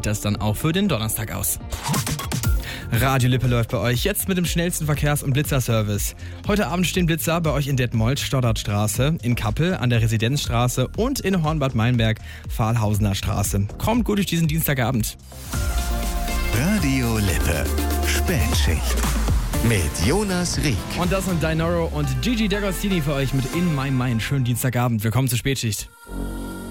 das dann auch für den Donnerstag aus. Radio Lippe läuft bei euch jetzt mit dem schnellsten Verkehrs- und Blitzerservice. Heute Abend stehen Blitzer bei euch in Detmold, Stoddartstraße, in Kappel, an der Residenzstraße und in Hornbad Meinberg, Pfahlhausener Straße. Kommt gut durch diesen Dienstagabend. Radio Lippe. Spätschicht. Mit Jonas Rieck. Und das sind Dinoro und Gigi D'Agostini für euch mit In My Mind. Schönen Dienstagabend. Willkommen zur Spätschicht.